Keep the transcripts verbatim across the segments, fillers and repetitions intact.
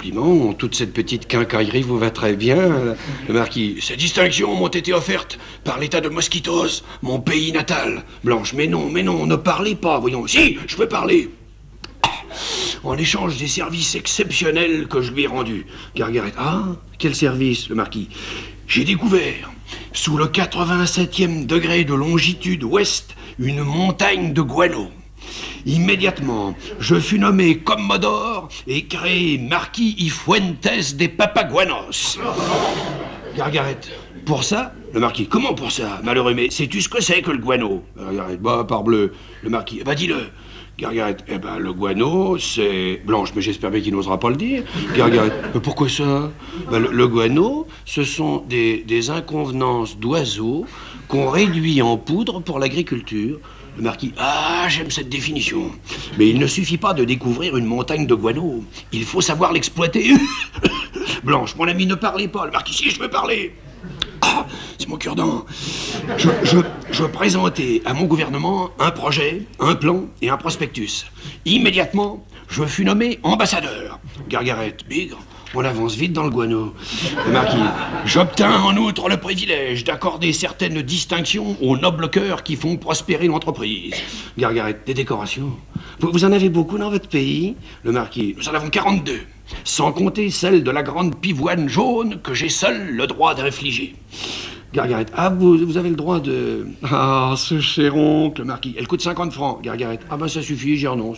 compliments. Toute cette petite quincaillerie vous va très bien. Le marquis, ces distinctions m'ont été offertes par l'état de Mosquitos, mon pays natal. Blanche, mais non, mais non, ne parlez pas, voyons. Si, je peux parler. En échange des services exceptionnels que je lui ai rendus. Gargaret, ah, quel service, le marquis? J'ai découvert, sous le quatre-vingt-septième degré de longitude ouest, une montagne de guano. Immédiatement, je fus nommé commodore et créé marquis y Fuentes des Papaguanos. Gargaret, pour ça, le marquis, comment pour ça, malheureux, mais sais-tu ce que c'est que le guano? Gargaret, bah, parbleu. Le marquis, bah, dis-le. Gargaret, eh ben, le guano, c'est... Blanche, mais j'espère bien qu'il n'osera pas le dire. Gargaret, mais pourquoi ça? Ben, le, le guano, ce sont des, des inconvenances d'oiseaux qu'on réduit en poudre pour l'agriculture. Le marquis, ah, j'aime cette définition. Mais il ne suffit pas de découvrir une montagne de guano. Il faut savoir l'exploiter. Blanche, mon ami, ne parlez pas. Le marquis, si, je veux parler. Ah, c'est mon cure-dent. Je, je, je présentai à mon gouvernement un projet, un plan et un prospectus. Immédiatement, je fus nommé ambassadeur. Gargaret, bigre, on avance vite dans le guano. Le marquis, j'obtins en outre le privilège d'accorder certaines distinctions aux nobles cœurs qui font prospérer l'entreprise. Gargaret, des décorations. Vous, vous en avez beaucoup dans votre pays? Le marquis, nous en avons quarante-deux. Sans compter celle de la grande pivoine jaune que j'ai seul le droit d'infliger. Gargaret, ah, vous, vous avez le droit de... Ah, ce cher oncle, le marquis, elle coûte cinquante francs. Gargaret, ah ben ça suffit, j'y renonce.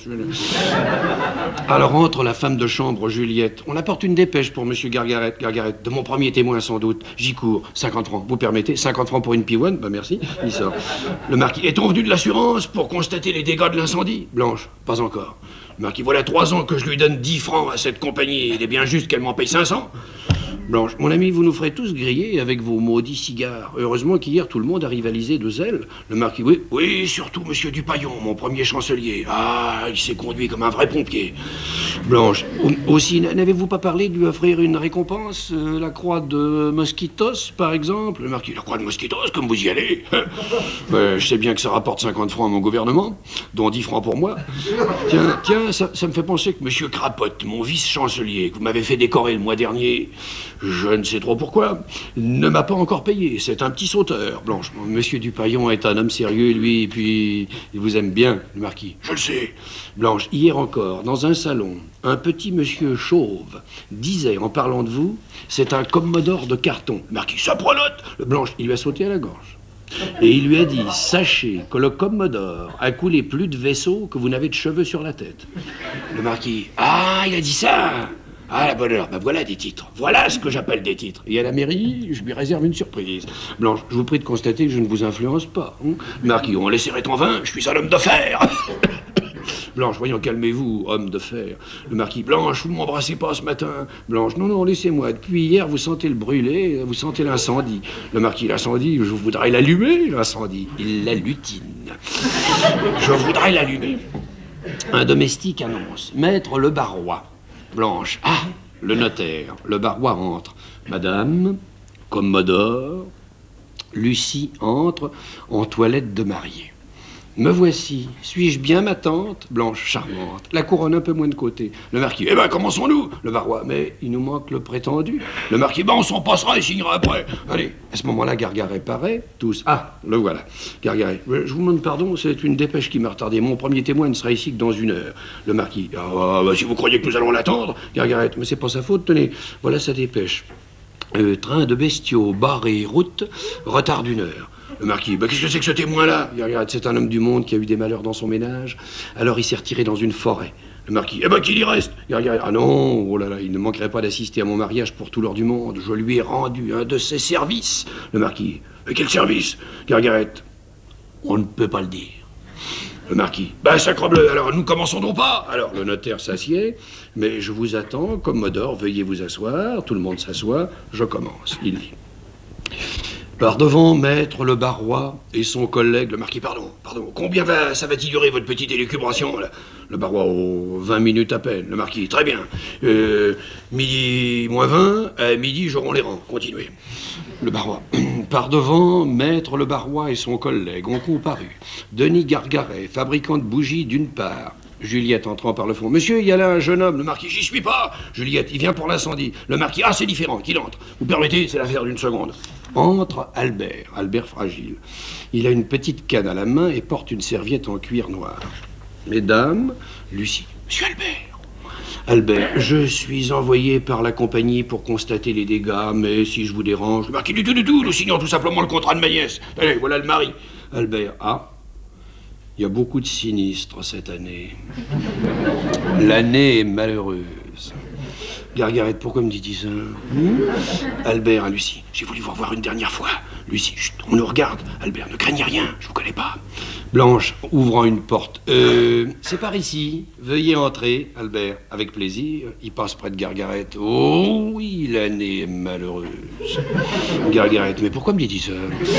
Alors entre la femme de chambre, Juliette. On apporte une dépêche pour monsieur Gargaret. Gargaret, de mon premier témoin sans doute. J'y cours, cinquante francs. Vous permettez? cinquante francs pour une pivoine? Ben merci, il sort. Le marquis, est-on venu de l'assurance pour constater les dégâts de l'incendie? Blanche, pas encore. Le marquis, voilà trois ans que je lui donne dix francs à cette compagnie. Il est bien juste qu'elle m'en paye cinq cents. Blanche, mon ami, vous nous ferez tous griller avec vos maudits cigares. Heureusement qu'hier, tout le monde a rivalisé de zèle. Le marquis, oui, oui, surtout monsieur Dupaillon, mon premier chancelier. Ah, il s'est conduit comme un vrai pompier. Blanche, aussi, n'avez-vous pas parlé de lui offrir une récompense? euh, La croix de Mosquitos, par exemple? Le marquis, la croix de Mosquitos, comme vous y allez. euh, Je sais bien que ça rapporte cinquante francs à mon gouvernement, dont dix francs pour moi. Tiens, tiens, ça, ça me fait penser que monsieur Crapotte, mon vice-chancelier, que vous m'avez fait décorer le mois dernier, je ne sais trop pourquoi, ne m'a pas encore payé. C'est un petit sauteur, Blanche. Monsieur Dupaillon est un homme sérieux, lui, et puis il vous aime bien, le marquis. Je le sais. Blanche, hier encore, dans un salon, un petit monsieur chauve disait, en parlant de vous, c'est un commodore de carton. Le marquis, ça pronote. Le Blanche, il lui a sauté à la gorge. Et il lui a dit, sachez que le commodore a coulé plus de vaisseaux que vous n'avez de cheveux sur la tête. Le marquis, ah, il a dit ça. Ah, la bonne heure, ben voilà des titres. Voilà ce que j'appelle des titres. Et à la mairie, je lui réserve une surprise. Blanche, je vous prie de constater que je ne vous influence pas. Hein? Marquis, on laisserait en vain, je suis un homme de fer. Blanche, voyons, calmez-vous, homme de fer. Le marquis, Blanche, vous ne m'embrassez pas ce matin. Blanche, non, non, laissez-moi. Depuis hier, vous sentez le brûlé, vous sentez l'incendie. Le marquis, l'incendie, je voudrais l'allumer, l'incendie. Il l'allutine. Je voudrais l'allumer. Un domestique annonce, Maître le Barrois. Blanche, ah, le notaire. Le Barrois entre. Madame, commodore, Lucie entre en toilette de mariée. Me voici. Suis-je bien ma tante? Blanche, charmante. La couronne un peu moins de côté. Le marquis, eh ben, commençons-nous. Le Barrois, mais il nous manque le prétendu. Le marquis, ben, on s'en passera et signera après. Allez. À ce moment-là, Gargaret paraît. Tous. Ah, le voilà. Gargaret, je vous demande pardon, c'est une dépêche qui m'a retardé. Mon premier témoin ne sera ici que dans une heure. Le marquis, ah, bah, si vous croyez que nous allons l'attendre. Gargaret, mais c'est pas sa faute, tenez. Voilà sa dépêche. Euh, train de bestiaux, barré, route, retard d'une heure. Le marquis, bah, qu'est-ce que c'est que ce témoin-là? C'est un homme du monde qui a eu des malheurs dans son ménage. Alors il s'est retiré dans une forêt. Le marquis, eh ben qu'il y reste. Ah non, oh là là, il ne manquerait pas d'assister à mon mariage pour tout l'or du monde. Je lui ai rendu un de ses services. Le marquis, mais quel service? Gargaret, on ne peut pas le dire. Le marquis, ben sacrebleu, alors nous commençons donc pas. Alors le notaire s'assied, mais je vous attends, commodore, veuillez vous asseoir. Tout le monde s'assoit, je commence. Il dit. Par devant maître le Barrois et son collègue, le marquis, pardon, pardon, combien va, ça va-t-il durer votre petite élucubration, là? Le Barrois, oh, vingt minutes à peine. Le marquis, très bien. Euh, midi moins vingt, à midi, j'aurai les rangs. Continuez. Le Barrois, par devant, maître le Barrois et son collègue ont comparu. Denis Gargaret, fabricant de bougies d'une part, Juliette entrant par le fond. Monsieur, il y a là un jeune homme. Le marquis, j'y suis pas. Juliette, il vient pour l'incendie. Le marquis, ah, c'est différent, qu'il entre. Vous permettez, c'est l'affaire d'une seconde. Entre Albert, Albert fragile. Il a une petite canne à la main et porte une serviette en cuir noir. Mesdames, Lucie. Monsieur Albert. Albert, je suis envoyé par la compagnie pour constater les dégâts, mais si je vous dérange... Le marquis, du tout, du tout, nous signons tout simplement le contrat de ma nièce. Allez, voilà le mari. Albert, ah, il y a beaucoup de sinistres cette année. L'année est malheureuse. Gargarette, pourquoi me dit-il ça hmm Albert à Lucie, j'ai voulu vous revoir une dernière fois. Lucie, chut, on nous regarde. Albert, ne craignez rien, je vous connais pas. Blanche, ouvrant une porte. Euh, c'est par ici. Veuillez entrer. Albert, avec plaisir. Il passe près de Gargarette. Oh oui, l'année est malheureuse. Gargarette, mais pourquoi me dit-il ça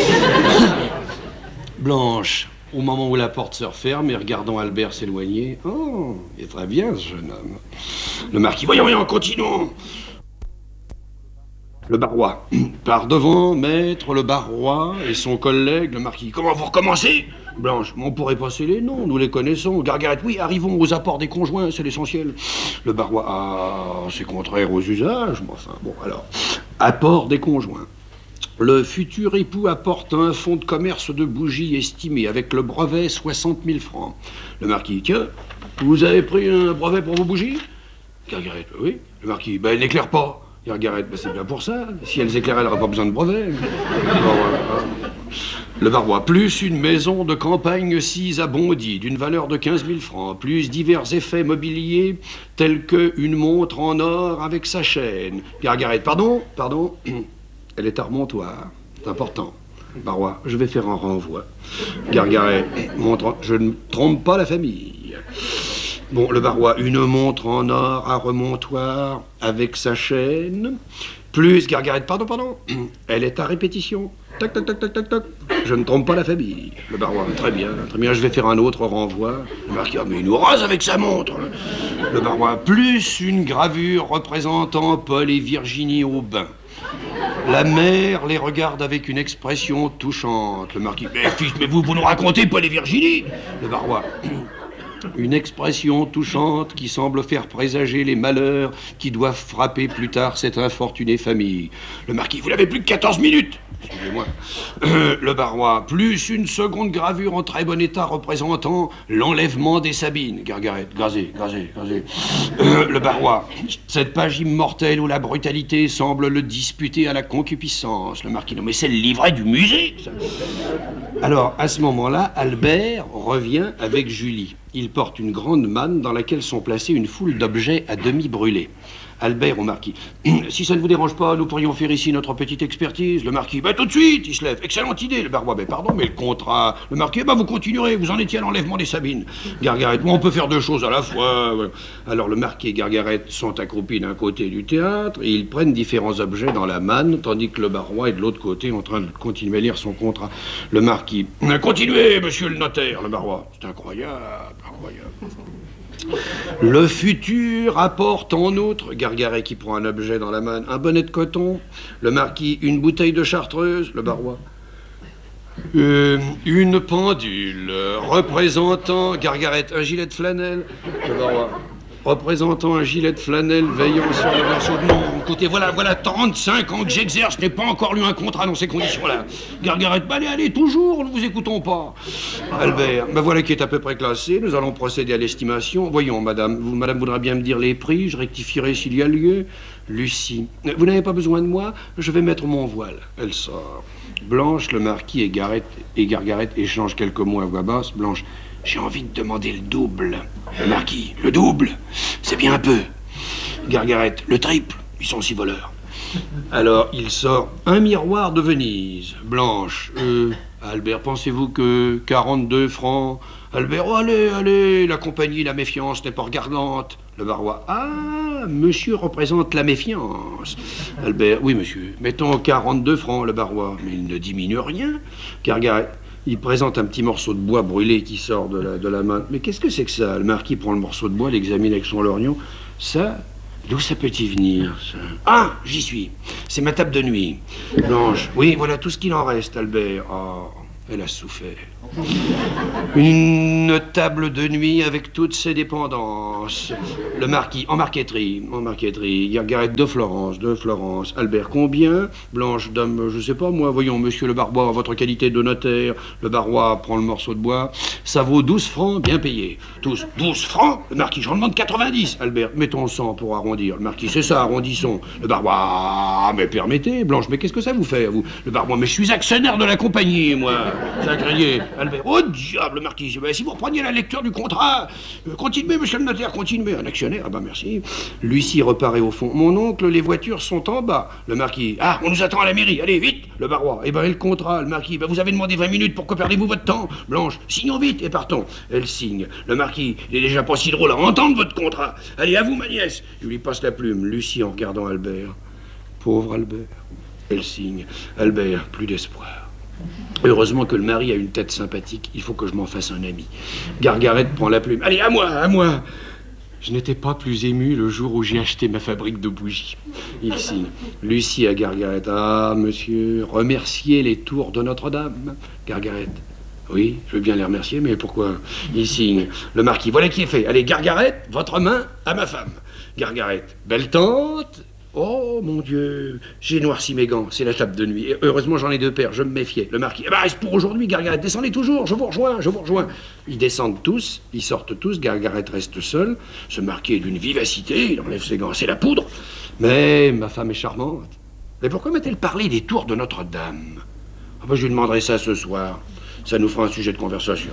Blanche, au moment où la porte se referme et regardant Albert s'éloigner. Oh, il est très bien ce jeune homme. Le marquis, voyons, voyons, continuons. Le barois. Par devant, maître, le barois et son collègue, le marquis. Comment vous recommencez Blanche, on pourrait passer les noms, nous les connaissons. Gargarette, oui, arrivons aux apports des conjoints, c'est l'essentiel. Le barois, ah, c'est contraire aux usages, mais enfin, bon, alors. Apport des conjoints. Le futur époux apporte un fonds de commerce de bougies estimé avec le brevet soixante mille francs. Le marquis, tiens, vous avez pris un brevet pour vos bougies Gargarette, oui. Le marquis, ben, elles n'éclairent pas. Gargarette, ben, c'est bien pour ça. Si elles éclairaient, elle n'aurait pas besoin de brevet. Le barois, plus une maison de campagne sise à Bondy d'une valeur de quinze mille francs, plus divers effets mobiliers tels qu'une montre en or avec sa chaîne. Gargarette, pardon, pardon, elle est armontoire, c'est important. Barois, je vais faire un renvoi. Gargarette, montre, je ne trompe pas la famille. Bon, le barois, une montre en or à remontoir avec sa chaîne, plus Gargarette, pardon, pardon, elle est à répétition. Tac, tac, tac, tac, tac, tac. Je ne trompe pas la famille. Le barois, très bien, très bien, je vais faire un autre renvoi. Le marquis, ah, mais il nous rase avec sa montre. Le barois, plus une gravure représentant Paul et Virginie au bain. La mère les regarde avec une expression touchante. Le marquis, mais fils, mais vous, vous nous racontez Paul et Virginie. Le barois, une expression touchante qui semble faire présager les malheurs qui doivent frapper plus tard cette infortunée famille. Le marquis, vous n'avez plus que quatorze minutes. Excusez-moi. Euh, le barois, plus une seconde gravure en très bon état représentant l'enlèvement des Sabines. Gargarette, gazé, gazé, gazé. Euh, le barois, cette page immortelle où la brutalité semble le disputer à la concupiscence. Le marquis, non mais c'est le livret du musée, ça. Alors, à ce moment-là, Albert revient avec Julie. Il porte une grande manne dans laquelle sont placés une foule d'objets à demi brûlés. Albert au marquis. Si ça ne vous dérange pas, nous pourrions faire ici notre petite expertise. Le marquis, ben tout de suite, il se lève. Excellente idée. Le barois, ben pardon, mais le contrat. Le marquis, ben vous continuerez, vous en étiez à l'enlèvement des Sabines. Gargarette, bon, on peut faire deux choses à la fois. Alors le marquis et Gargarette sont accroupis d'un côté du théâtre et ils prennent différents objets dans la manne, tandis que le barois est de l'autre côté en train de continuer à lire son contrat. Le marquis, continuez, monsieur le notaire. Le barois, c'est incroyable, incroyable. Le futur apporte en outre, Gargarette qui prend un objet dans la main, un bonnet de coton, le marquis une bouteille de chartreuse, le barois. Euh, une pendule représentant, Gargarette, un gilet de flanelle, le barois. Représentant un gilet de flanelle veillant sur le morceau de mon côté. Voilà, voilà trente-cinq ans que j'exerce, je n'ai pas encore lu un contrat dans ces conditions-là. Gargarette, bah allez, allez, toujours, ne vous écoutons pas. Albert, ben voilà qui est à peu près classé, nous allons procéder à l'estimation. Voyons, madame, vous, madame voudra bien me dire les prix, je rectifierai s'il y a lieu. Lucie, vous n'avez pas besoin de moi, je vais mettre mon voile. Elle sort. Blanche, le marquis et, Garette, et Gargarette échangent quelques mots à voix basse. Blanche, j'ai envie de demander le double. Le marquis, le double, c'est bien un peu. Gargarette, le triple, ils sont six voleurs. Alors, il sort un miroir de Venise. Blanche, euh, Albert, pensez-vous que quarante-deux francs? Albert, oh, allez, allez, la compagnie, la méfiance n'est pas regardante. Le barois, ah, monsieur représente la méfiance. Albert, oui, monsieur, mettons quarante-deux francs, le barois, mais il ne diminue rien. Gargarette, il présente un petit morceau de bois brûlé qui sort de la, de la main. Mais qu'est-ce que c'est que ça? Le marquis prend le morceau de bois, l'examine avec son lorgnon. Ça, d'où ça peut-il venir, ça? Ah, j'y suis. C'est ma table de nuit. Blanche, oui, voilà tout ce qu'il en reste, Albert. Oh, Elle a souffert. Une table de nuit avec toutes ses dépendances. Le marquis, en marqueterie, en marqueterie. Gargarette de Florence, de Florence. Albert, combien? Blanche, dame, je sais pas moi. Voyons, monsieur le Barbois, votre qualité de notaire. Le Barrois prend le morceau de bois. Ça vaut douze francs, bien payé. Tous, douze francs? Le marquis, j'en demande quatre-vingt-dix. Albert, mettons cent pour arrondir. Le marquis, c'est ça, arrondissons. Le Barbois, ah, mais permettez. Blanche, mais qu'est-ce que ça vous fait, vous? Le Barbois, mais je suis actionnaire de la compagnie, moi. Sacré Albert, oh diable, marquis, ben, si vous repreniez la lecture du contrat, euh, continuez, monsieur le notaire, continuez. Un actionnaire, ah ben merci. Lucie reparaît au fond. Mon oncle, les voitures sont en bas. Le marquis, ah, on nous attend à la mairie, allez, vite. Le Barrois, eh ben, et le contrat, le marquis, ben, vous avez demandé vingt minutes, pourquoi perdez-vous votre temps? Blanche, signons vite et partons. Elle signe. Le marquis, il est déjà pas si drôle à entendre votre contrat. Allez, à vous, ma nièce. Je lui passe la plume. Lucie en regardant Albert. Pauvre Albert. Elle signe. Albert, plus d'espoir. Heureusement que le mari a une tête sympathique, il faut que je m'en fasse un ami. Gargarette prend la plume. Allez, à moi, à moi. Je n'étais pas plus ému le jour où j'ai acheté ma fabrique de bougies. Il signe. Lucie à Gargarette. Ah, monsieur, remerciez les tours de Notre-Dame. Gargarette. Oui, je veux bien les remercier, mais pourquoi? Il signe. Le marquis. Voilà qui est fait. Allez, Gargarette, votre main à ma femme. Gargarette. Belle tante. Oh, mon Dieu, j'ai noirci mes gants, c'est la table de nuit. Et heureusement, j'en ai deux paires, je me méfiais. Le marquis, eh ben, reste pour aujourd'hui, Gargarette, descendez toujours, je vous rejoins, je vous rejoins. Ils descendent tous, ils sortent tous, Gargarette reste seule. Ce marquis est d'une vivacité, il enlève ses gants, c'est la poudre. Mais ma femme est charmante. Mais pourquoi m'a-t-elle parlé des tours de Notre-Dame? Ah ben, je lui demanderai ça ce soir. Ça nous fera un sujet de conversation.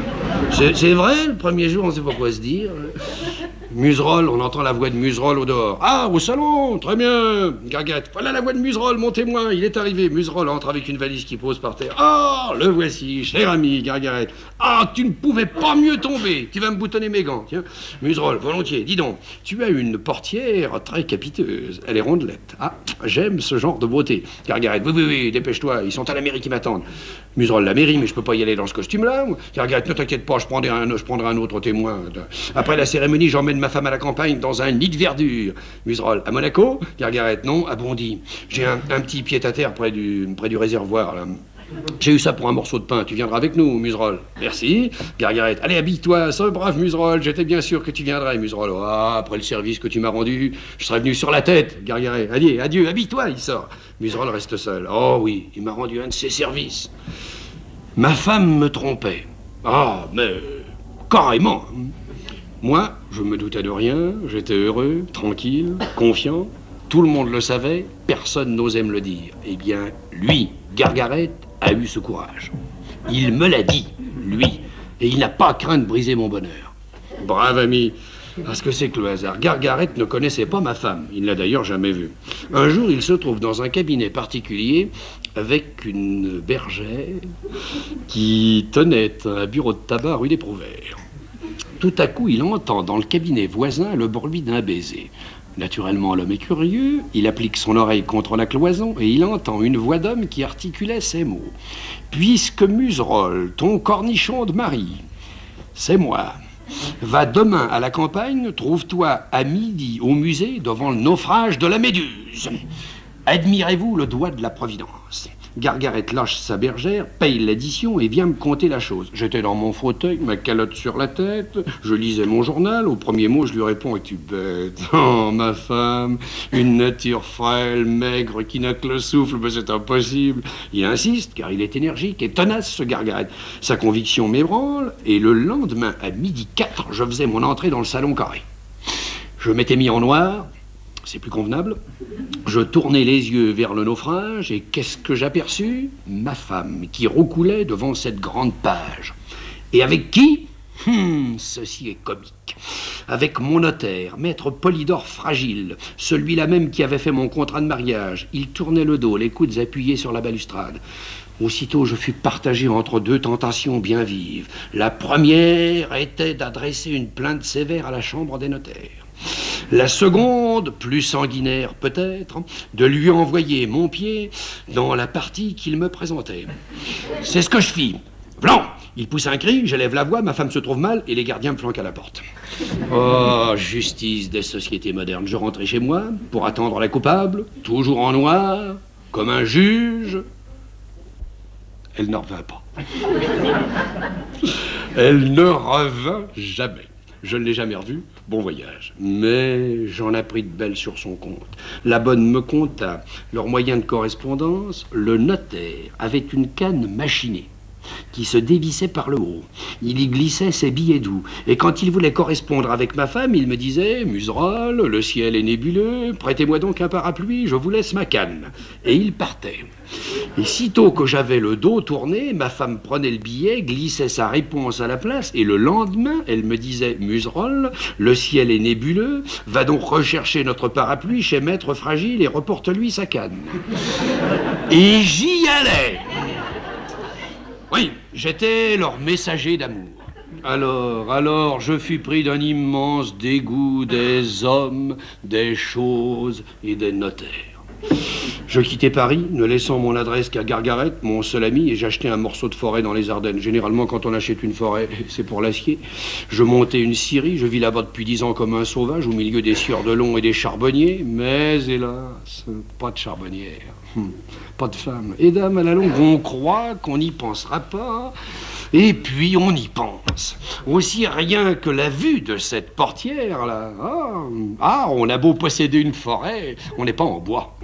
C'est vrai, le premier jour, on ne sait pas quoi se dire. Museroll, on entend la voix de Museroll au dehors. Ah, au salon, très bien. Gargarette, voilà la voix de Museroll, mon témoin, il est arrivé. Museroll entre avec une valise qui pose par terre. Ah, le voici, cher ami, Gargarette. Ah, tu ne pouvais pas mieux tomber. Tu vas me boutonner mes gants, tiens. Museroll, volontiers, dis donc, tu as une portière très capiteuse. Elle est rondelette. Ah, j'aime ce genre de beauté. Gargarette, oui, oui, oui, dépêche-toi, ils sont à la mairie qui m'attendent. Museroll, la mairie, mais je peux pas y aller dans ce costume-là. Gargarette, ne t'inquiète pas, je prendrai, un, je prendrai un autre témoin. Après la cérémonie, j'emmène ma femme à la campagne dans un nid de verdure. Museroll, à Monaco? Gargarette, non, à Bondy. J'ai un, un petit pied-à-terre près du, près du réservoir, là. J'ai eu ça pour un morceau de pain. Tu viendras avec nous, Museroll. Merci. Gargarette, allez, habille-toi, sois brave, Museroll. J'étais bien sûr que tu viendrais, Museroll. Ah, après le service que tu m'as rendu, je serais venu sur la tête, Gargarette. Allez, adieu, habille-toi, il sort. Museroll reste seul. Oh oui, il m'a rendu un de ses services. Ma femme me trompait. Ah, mais carrément. Moi, je me doutais de rien, j'étais heureux, tranquille, confiant. Tout le monde le savait, personne n'osait me le dire. Eh bien, lui, Gargarette, a eu ce courage. Il me l'a dit, lui, et il n'a pas craint de briser mon bonheur. Brave ami. Ah, ce que c'est que le hasard. Gargarette ne connaissait pas ma femme, il ne l'a d'ailleurs jamais vue. Un jour, il se trouve dans un cabinet particulier avec une bergère qui tenait un bureau de tabac rue des Prouvaires. Tout à coup, il entend dans le cabinet voisin le bruit d'un baiser. Naturellement, l'homme est curieux, il applique son oreille contre la cloison et il entend une voix d'homme qui articulait ces mots. « Puisque Museroll, ton cornichon de mari, c'est moi. Va demain à la campagne, trouve-toi à midi au musée devant le naufrage de la Méduse. Admirez-vous le doigt de la Providence. » Gargarette lâche sa bergère, paye l'addition et vient me conter la chose. J'étais dans mon fauteuil, ma calotte sur la tête, je lisais mon journal. Au premier mot, je lui réponds « Es-tu bête? Oh, ma femme, une nature frêle, maigre, qui n'a que le souffle, mais c'est impossible. » Il insiste, car il est énergique et tenace, ce Gargarette. Sa conviction m'ébranle, et le lendemain, à midi quatre, je faisais mon entrée dans le salon carré. Je m'étais mis en noir. C'est plus convenable. Je tournai les yeux vers le naufrage et qu'est-ce que j'aperçus? Ma femme qui roucoulait devant cette grande page. Et avec qui? Hum, ceci est comique. Avec mon notaire, maître Polydore Fragile, celui-là même qui avait fait mon contrat de mariage. Il tournait le dos, les coudes appuyés sur la balustrade. Aussitôt, je fus partagé entre deux tentations bien vives. La première était d'adresser une plainte sévère à la chambre des notaires. La seconde, plus sanguinaire peut-être, de lui envoyer mon pied dans la partie qu'il me présentait. C'est ce que je fis. Blanc! Il pousse un cri, j'élève la voix, ma femme se trouve mal et les gardiens me flanquent à la porte. Oh, justice des sociétés modernes. Je rentrai chez moi pour attendre la coupable, toujours en noir, comme un juge. Elle ne revint pas. Elle ne revint jamais. Je ne l'ai jamais revue. Bon voyage. Mais j'en appris de belles sur son compte. La bonne me conta leur moyen de correspondance. Le notaire avait une canne machinée qui se dévissait par le haut. Il y glissait ses billets doux. Et quand il voulait correspondre avec ma femme, il me disait « Muserolle, le ciel est nébuleux, prêtez-moi donc un parapluie, je vous laisse ma canne. » Et il partait. Et sitôt que j'avais le dos tourné, ma femme prenait le billet, glissait sa réponse à la place, et le lendemain, elle me disait « Muserolle, le ciel est nébuleux, va donc rechercher notre parapluie chez Maître Fragile et reporte-lui sa canne. » Et j'y allais. Oui, j'étais leur messager d'amour. Alors, alors, je fus pris d'un immense dégoût des hommes, des choses et des notaires. Je quittai Paris, ne laissant mon adresse qu'à Gargaret, mon seul ami, et j'achetai un morceau de forêt dans les Ardennes. Généralement, quand on achète une forêt, c'est pour l'acier. Je montai une scierie, je vis là-bas depuis dix ans comme un sauvage, au milieu des sieurs de long et des charbonniers, mais hélas, pas de charbonnière, pas de femme. Et dame, à la longue, on croit qu'on n'y pensera pas, et puis on y pense. Aussi rien que la vue de cette portière-là. Ah, ah, on a beau posséder une forêt, on n'est pas en bois.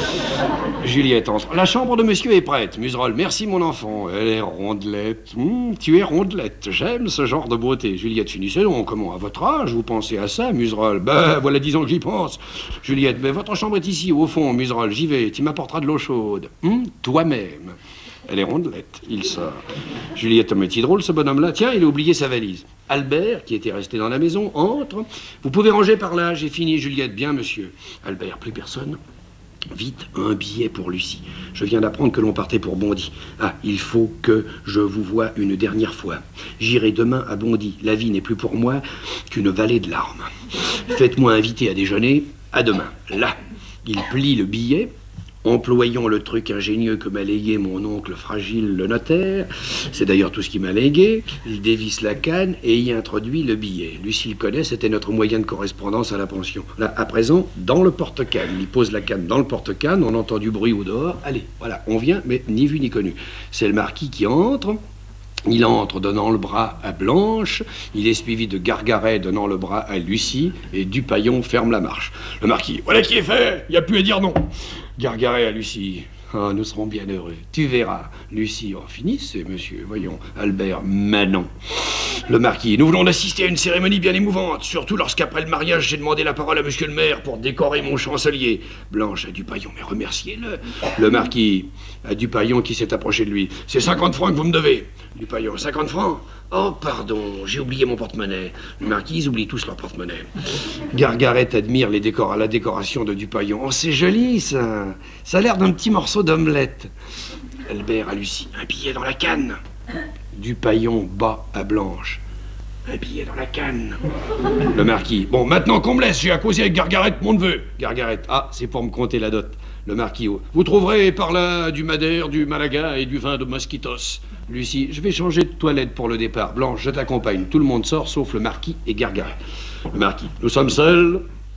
Juliette entre. La chambre de monsieur est prête. Muserolle, merci mon enfant. Elle est rondelette. Hum, tu es rondelette. J'aime ce genre de beauté. Juliette, finissez donc. Comment, à votre âge, vous pensez à ça, Muserolle? Ben, voilà dix ans que j'y pense. Juliette, mais votre chambre est ici, au fond, Muserolle. J'y vais. Tu m'apporteras de l'eau chaude. Hum, toi-même. Elle est rondelette. Il sort. Juliette, mais c'est drôle ce bonhomme-là. Tiens, il a oublié sa valise. Albert, qui était resté dans la maison, entre. Vous pouvez ranger par là. J'ai fini, Juliette. Bien, monsieur. Albert, plus personne. Vite, un billet pour Lucie. Je viens d'apprendre que l'on partait pour Bondy. Ah, il faut que je vous voie une dernière fois. J'irai demain à Bondy. La vie n'est plus pour moi qu'une vallée de larmes. Faites-moi inviter à déjeuner. À demain. Là. Il plie le billet. Employant le truc ingénieux que m'a légué mon oncle Fragile, le notaire, c'est d'ailleurs tout ce qu'il m'a légué, il dévisse la canne et y introduit le billet. Lucie le connaît, c'était notre moyen de correspondance à la pension. Là, à présent, dans le porte-canne. Il pose la canne dans le porte-canne, on entend du bruit au dehors. Allez, voilà, on vient, mais ni vu ni connu. C'est le marquis qui entre. Il entre donnant le bras à Blanche, il est suivi de Gargaret donnant le bras à Lucie, et Dupaillon ferme la marche. Le marquis, voilà qui est fait, il n'y a plus à dire non. Gargaret à Lucie, oh, nous serons bien heureux, tu verras. Lucie, oh, finissez, monsieur, voyons. Albert, Manon. Le marquis, nous venons d'assister à une cérémonie bien émouvante, surtout lorsqu'après le mariage, j'ai demandé la parole à monsieur le maire pour décorer mon chancelier. Blanche à Dupaillon, mais remerciez-le. Le marquis, à Dupaillon qui s'est approché de lui. C'est cinquante francs que vous me devez. Dupaillon, cinquante francs? Oh, pardon, j'ai oublié mon porte-monnaie. Le marquis, ils oublient tous leur porte-monnaie. Gargaret admire les décors, la décoration de Dupaillon. Oh, c'est joli, ça. Ça a l'air d'un petit morceau d'omelette. Albert à Lucie, un billet dans la canne. Dupaillon bas à Blanche. Un billet dans la canne. Le marquis, bon, maintenant qu'on me laisse, j'ai à causer avec Gargaret, mon neveu. Gargaret, ah, c'est pour me compter la dot. Le marquis, vous trouverez par là du madère, du malaga et du vin de Mosquitos. Lucie, je vais changer de toilette pour le départ. Blanche, je t'accompagne. Tout le monde sort, sauf le marquis et Gargaret. Le marquis, nous sommes seuls.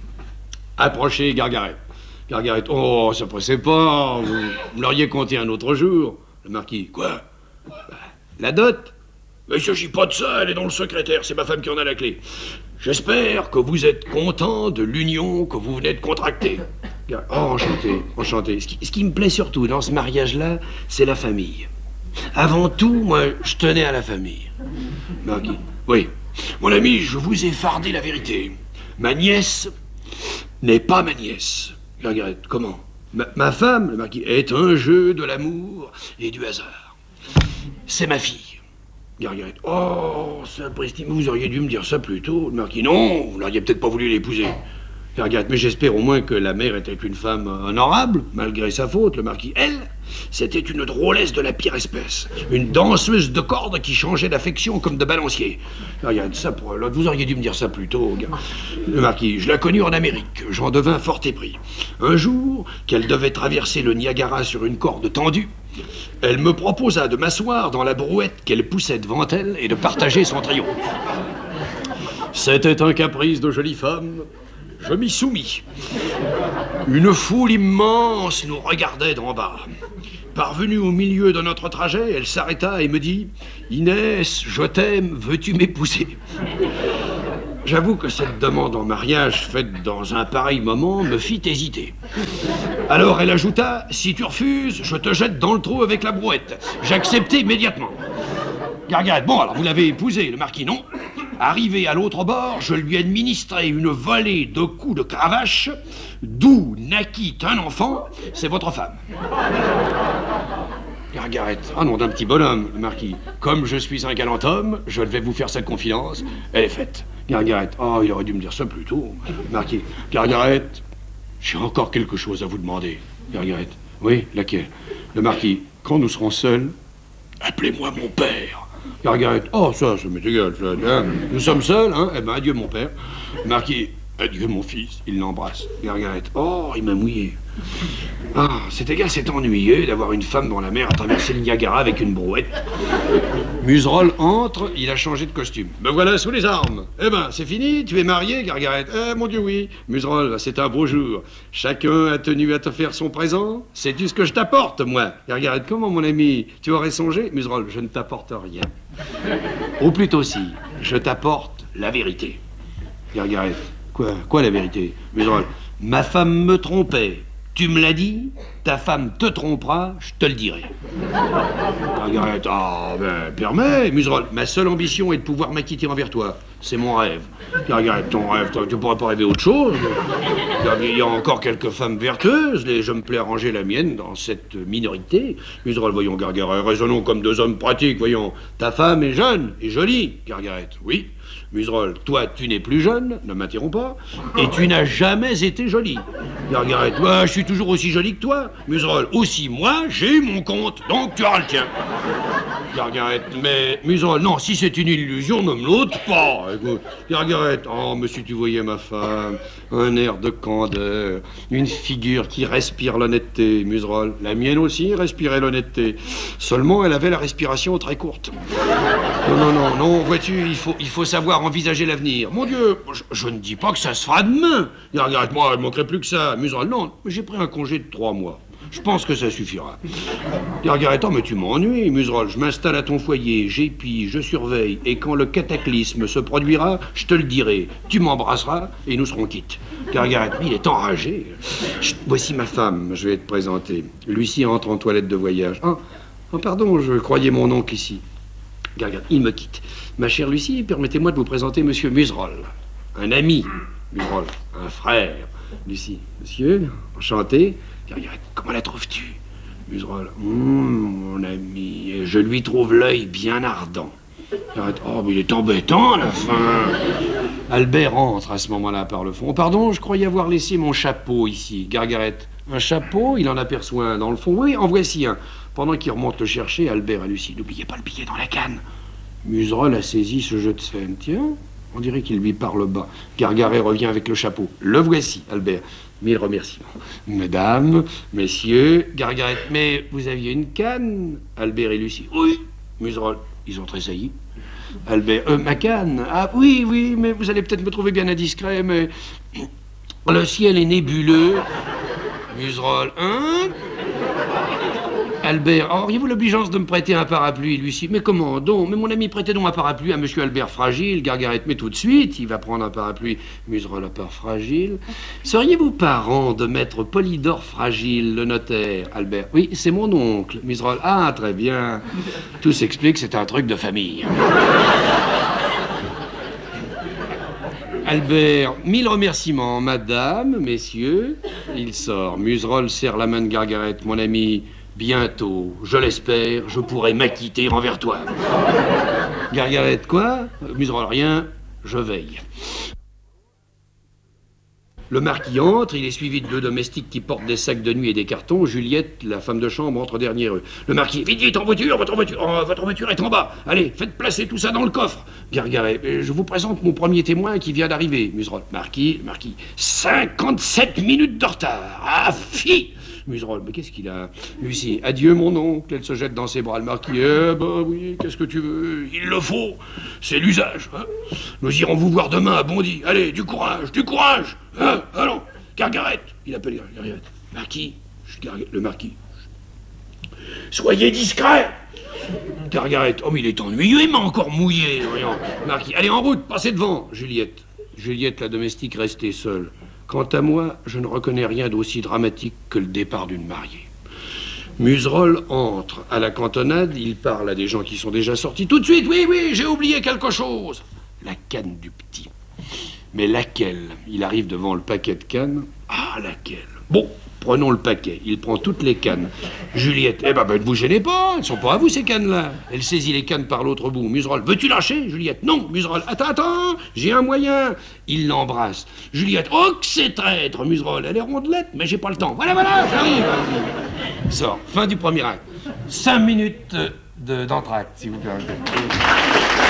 Approchez Gargaret. Gargaret, oh, ça pressait pas. Vous, vous l'auriez compté un autre jour. Le marquis, quoi? Bah, la dot. Mais il ne s'agit pas de ça, elle est dans le secrétaire, c'est ma femme qui en a la clé. J'espère que vous êtes content de l'union que vous venez de contracter. Oh, enchanté, enchanté. Ce qui, ce qui me plaît surtout dans ce mariage-là, c'est la famille. Avant tout, moi, je tenais à la famille. Marquis, oui. Mon ami, je vous ai fardé la vérité. Ma nièce n'est pas ma nièce. Gargaret, comment? ma, ma femme, le marquis, est un jeu de l'amour et du hasard. C'est ma fille. Gargaret, oh, sapristi, vous auriez dû me dire ça plus tôt. Le marquis, non, vous n'auriez peut-être pas voulu l'épouser. Gargaret, mais j'espère au moins que la mère était une femme honorable, malgré sa faute. Le marquis, elle, c'était une drôlesse de la pire espèce. Une danseuse de cordes qui changeait d'affection comme de balancier. Gargaret, ça pour l'autre, vous auriez dû me dire ça plus tôt. Le marquis, je la connus en Amérique, j'en devins fort épris. Un jour, qu'elle devait traverser le Niagara sur une corde tendue, elle me proposa de m'asseoir dans la brouette qu'elle poussait devant elle et de partager son triomphe. C'était un caprice de jolie femme. Je m'y soumis. Une foule immense nous regardait d'en bas. Parvenue au milieu de notre trajet, elle s'arrêta et me dit « Inès, je t'aime, veux-tu m'épouser ?» J'avoue que cette demande en mariage faite dans un pareil moment me fit hésiter. Alors elle ajouta « Si tu refuses, je te jette dans le trou avec la brouette. » J'acceptai immédiatement. Gargarette, bon alors vous l'avez épousé, le marquis, non? Arrivé à l'autre bord, je lui administrai une volée de coups de cravache, d'où naquit un enfant, c'est votre femme. Gargarette, ah non, d'un petit bonhomme, le marquis. Comme je suis un galant homme, je vais vous faire cette confidence, elle est faite. Gargarette, oh, il aurait dû me dire ça plus tôt. Marquis, Gargarette, j'ai encore quelque chose à vous demander. Gargarette, oui, laquelle? Le marquis, quand nous serons seuls, appelez-moi mon père. Gargarette, oh, ça, ça m'est égal, ça, hein. Nous sommes seuls, hein? Eh ben, adieu, mon père. Marquis, adieu, mon fils. Il l'embrasse. Gargarette, oh, il m'a mouillé. Ah, c'est égal, c'est ennuyeux d'avoir une femme dans la mer à traverser le Niagara avec une brouette. Museroll entre, il a changé de costume. Me voilà sous les armes. Eh ben, c'est fini, tu es marié, Gargarette. Eh, mon Dieu, oui. Museroll, c'est un beau jour. Chacun a tenu à te faire son présent. Sais-tu ce que je t'apporte, moi? Gargarette, comment, mon ami? Tu aurais songé? Museroll, je ne t'apporte rien. Ou plutôt si, je t'apporte la vérité. Gargarette, quoi? Quoi la vérité? Museroll, ma femme me trompait. Tu me l'as dit, ta femme te trompera, je te le dirai. Gargarette, ah, ben, permets, Museroll, ma seule ambition est de pouvoir m'acquitter envers toi. C'est mon rêve. Gargarette, ton rêve, toi, tu pourrais pas rêver autre chose. Il y a encore quelques femmes vertueuses, et je me plais à ranger la mienne dans cette minorité. Museroll, voyons, Gargarette, raisonnons comme deux hommes pratiques, voyons. Ta femme est jeune et jolie, Gargarette, oui. Museroll, toi, tu n'es plus jeune, ne m'interromps pas, et tu n'as jamais été jolie. Gargarette, moi, je suis toujours aussi jolie que toi. Museroll, aussi moi, j'ai eu mon compte, donc tu auras le tien. Gargarette, mais Museroll, non, si c'est une illusion, ne me l'ôte pas. Écoute, Gargarette, oh, mais si tu voyais ma femme, un air de candeur, une figure qui respire l'honnêteté. Museroll, la mienne aussi respirait l'honnêteté. Seulement, elle avait la respiration très courte. Non, non, non, non, vois-tu, il faut, il faut savoir envisager l'avenir. Mon Dieu, je, je ne dis pas que ça se fera demain. Gargarette, moi, il ne manquerait plus que ça. Museroll, non, j'ai pris un congé de trois mois. Je pense que ça suffira. Gargarette, oh, mais tu m'ennuies, Museroll. Je m'installe à ton foyer, j'épie, je surveille, et quand le cataclysme se produira, je te le dirai. Tu m'embrasseras et nous serons quittes. Gargarette, il est enragé. Chut, voici ma femme, je vais te présenter. Lucie entre en toilette de voyage. Ah, oh, pardon, je croyais mon oncle ici. Gargarette, il me quitte. Ma chère Lucie, permettez-moi de vous présenter Monsieur Museroll. Un ami, Museroll, un frère. Lucie, monsieur, enchanté. Gargarette, comment la trouves-tu? Museroll, mmh, mon ami, je lui trouve l'œil bien ardent. Gargarette, oh, mais il est embêtant à la fin. Albert entre à ce moment-là par le fond. Oh, pardon, je croyais avoir laissé mon chapeau ici. Gargarette, un chapeau, il en aperçoit un dans le fond. Oui, en voici un. Pendant qu'il remonte le chercher, Albert à Lucie, n'oubliez pas le billet dans la canne. Museroll a saisi ce jeu de scène. Tiens, on dirait qu'il lui parle bas. Gargaret revient avec le chapeau. Le voici, Albert. Mille remerciements. Mesdames, messieurs, Gargaret, mais vous aviez une canne? Albert et Lucie. Oui. Museroll, ils ont tressailli. Albert, euh, ma canne? Ah oui, oui, mais vous allez peut-être me trouver bien indiscret, mais le ciel est nébuleux. Museroll, hein? Albert, oh, auriez-vous l'obligeance de me prêter un parapluie, Lucie? Mais comment donc? Mais mon ami, prêtez donc un parapluie à monsieur Albert Fragile. Gargaret, mais tout de suite, il va prendre un parapluie. Museroll, à part Fragile. Seriez-vous parent de maître Polydore Fragile, le notaire? Albert, oui, c'est mon oncle. Museroll, ah, très bien. Tout s'explique, c'est un truc de famille. Albert, mille remerciements, madame, messieurs. Il sort. Museroll serre la main de Gargaret, mon ami. Bientôt, je l'espère, je pourrai m'acquitter envers toi. Gargaret, quoi? Museroll, rien, je veille. Le marquis entre, il est suivi de deux domestiques qui portent des sacs de nuit et des cartons. Juliette, la femme de chambre, entre derrière eux. Le marquis, vite, vite, en voiture, votre voiture, oh, votre voiture est en bas. Allez, faites placer tout ça dans le coffre. Gargaret, je vous présente mon premier témoin qui vient d'arriver. Museroll, marquis, marquis, cinquante-sept minutes de retard. Ah, fi! Museroll, mais qu'est-ce qu'il a? Lucie, adieu mon oncle, elle se jette dans ses bras. Le marquis, eh ben oui, qu'est-ce que tu veux? Il le faut, c'est l'usage. Hein, nous irons vous voir demain à Bondy. Allez, du courage, du courage. Hein, allons, Gargaret, il appelle Gargaret. Marquis, le marquis. Soyez discret. Margaret, oh mais il est ennuyeux, il m'a encore mouillé, voyons. Marquis, allez en route, passez devant. Juliette. Juliette, la domestique, restée seule. Quant à moi, je ne reconnais rien d'aussi dramatique que le départ d'une mariée. Museroll entre à la cantonade, il parle à des gens qui sont déjà sortis. Tout de suite, oui, oui, j'ai oublié quelque chose. La canne du petit. Mais laquelle? Il arrive devant le paquet de cannes. Ah, laquelle? Bon, prenons le paquet. Il prend toutes les cannes. Juliette, eh ben, ben ne vous gênez pas, elles sont pas à vous ces cannes-là. Elle saisit les cannes par l'autre bout. Museroll, veux-tu lâcher? Juliette, non. Museroll, attends, attends, j'ai un moyen. Il l'embrasse. Juliette, oh que c'est traître. Museroll, elle est rondelette, mais j'ai pas le temps. Voilà, voilà, j'arrive. Sort. Fin du premier acte. Cinq minutes de, d'entracte, si vous permettez.